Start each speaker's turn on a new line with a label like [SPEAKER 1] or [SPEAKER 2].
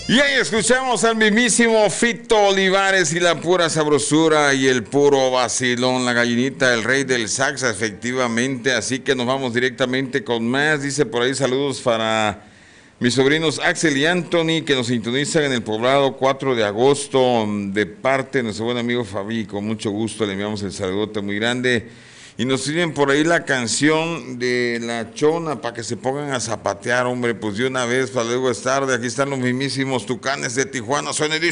[SPEAKER 1] Y ahí escuchamos al mismísimo Fito Olivares y la pura sabrosura y el puro vacilón, la gallinita, el rey del sax, efectivamente. Así que nos vamos directamente con más. Dice por ahí saludos para mis sobrinos Axel y Anthony, que nos sintonizan en el poblado 4 de agosto, de parte de nuestro buen amigo Fabi. Con mucho gusto le enviamos el saludote muy grande. Y nos sirven por ahí la canción de La Chona para que se pongan a zapatear, hombre, pues de una vez, para luego es tarde. Aquí están los mismísimos Tucanes de Tijuana. Suena y dice...